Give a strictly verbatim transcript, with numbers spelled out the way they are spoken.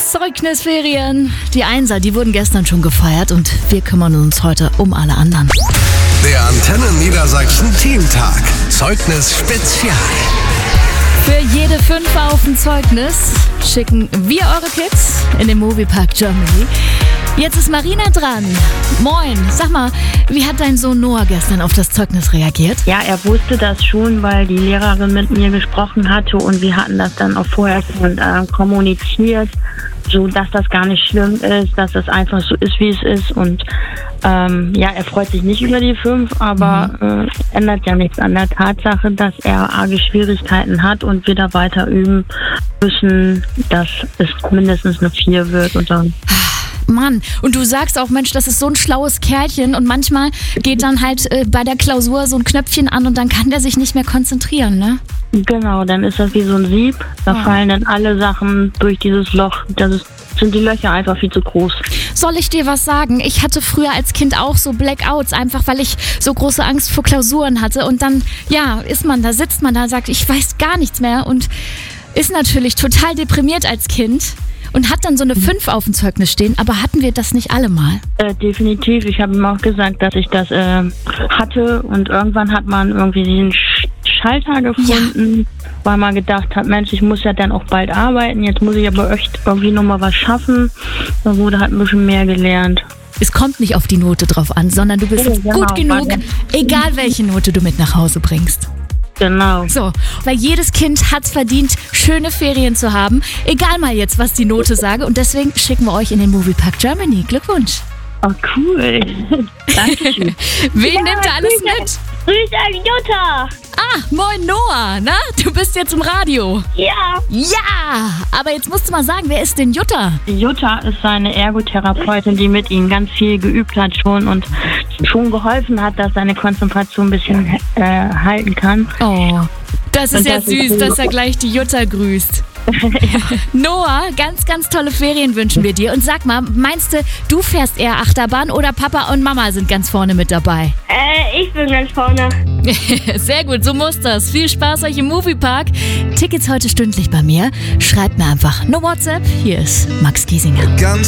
Zeugnisferien. Die Einser, die wurden gestern schon gefeiert und wir kümmern uns heute um alle anderen. Der Antenne Niedersachsen Teamtag. Zeugnis Spezial. Für jede fünf auf ein Zeugnis schicken wir eure Kids in den Moviepark Germany. Jetzt ist Marina dran. Moin, sag mal, wie hat dein Sohn Noah gestern auf das Zeugnis reagiert? Ja, er wusste das schon, weil die Lehrerin mit mir gesprochen hatte und wir hatten das dann auch vorher schon äh, kommuniziert, so dass das gar nicht schlimm ist, dass das einfach so ist, wie es ist. Und ähm, ja, er freut sich nicht über die fünf, aber mhm. äh, ändert ja nichts an der Tatsache, dass er arge Schwierigkeiten hat und wir da weiter üben müssen, dass es mindestens eine vier wird und dann. Mann, und du sagst auch, Mensch, das ist so ein schlaues Kerlchen und manchmal geht dann halt äh, bei der Klausur so ein Knöpfchen an und dann kann der sich nicht mehr konzentrieren, ne? Genau, dann ist das wie so ein Sieb, da oh. fallen dann alle Sachen durch dieses Loch, das ist, sind die Löcher einfach viel zu groß. Soll ich dir was sagen? Ich hatte früher als Kind auch so Blackouts, einfach weil ich so große Angst vor Klausuren hatte und dann, ja, ist man da, sitzt man da, sagt, ich weiß gar nichts mehr und ist natürlich total deprimiert als Kind. Und hat dann so eine fünf auf dem Zeugnis stehen, aber hatten wir das nicht alle mal? Äh, definitiv. Ich habe ihm auch gesagt, dass ich das äh, hatte und irgendwann hat man irgendwie diesen Sch- Schalter gefunden, ja. weil man gedacht hat, Mensch, ich muss ja dann auch bald arbeiten, jetzt muss ich aber echt irgendwie nochmal was schaffen. Da wurde halt ein bisschen mehr gelernt. Es kommt nicht auf die Note drauf an, sondern du bist oh, genau, gut genug, egal welche Note du mit nach Hause bringst. Genau. So, weil jedes Kind hat es verdient, schöne Ferien zu haben. Egal mal jetzt, was die Note sage. Und deswegen schicken wir euch in den Moviepark Germany. Glückwunsch. Oh, cool. Dankeschön. Wen ja, nimmt da alles Grüße, mit? Grüße an Jutta. Ah, moin Noah, na? Du bist jetzt im Radio. Ja. Ja, aber jetzt musst du mal sagen, wer ist denn Jutta? Jutta ist seine Ergotherapeutin, die mit ihm ganz viel geübt hat schon und schon geholfen hat, dass seine Konzentration ein bisschen äh, halten kann. Oh, das ist und ja das süß, ist dass er gleich die Jutta grüßt. ja. Noah, ganz, ganz tolle Ferien wünschen wir dir. Und sag mal, meinst du, du fährst eher Achterbahn oder Papa und Mama sind ganz vorne mit dabei? Äh, ich bin ganz vorne. Sehr gut, so muss das. Viel Spaß euch im Moviepark. Tickets heute stündlich bei mir. Schreibt mir einfach eine WhatsApp. Hier ist Max Giesinger. Ganz